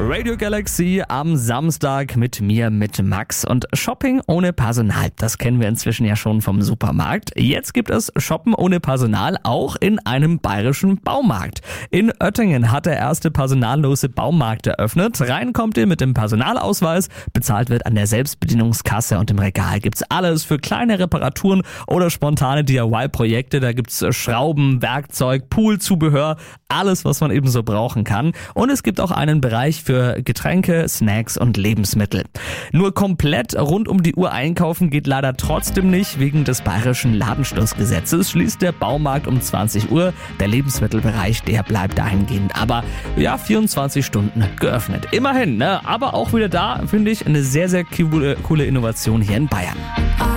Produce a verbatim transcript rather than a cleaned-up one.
Radio Galaxy am Samstag mit mir, mit Max. Und Shopping ohne Personal, das kennen wir inzwischen ja schon vom Supermarkt. Jetzt gibt es Shoppen ohne Personal auch in einem bayerischen Baumarkt. In Oettingen hat der erste personallose Baumarkt eröffnet. Rein kommt ihr mit dem Personalausweis, bezahlt wird an der Selbstbedienungskasse und im Regal gibt's alles für kleine Reparaturen oder spontane D I Y-Projekte. Da gibt's Schrauben, Werkzeug, Poolzubehör, alles, was man eben so brauchen kann. Und es gibt auch einen Bereich für Getränke, Snacks und Lebensmittel. Nur komplett rund um die Uhr einkaufen geht leider trotzdem nicht. Wegen des bayerischen Ladenschlussgesetzes schließt der Baumarkt um zwanzig Uhr. Der Lebensmittelbereich, der bleibt dahingehend aber ja vierundzwanzig Stunden geöffnet. Immerhin, ne? Aber auch wieder da finde ich eine sehr, sehr coole, coole Innovation hier in Bayern.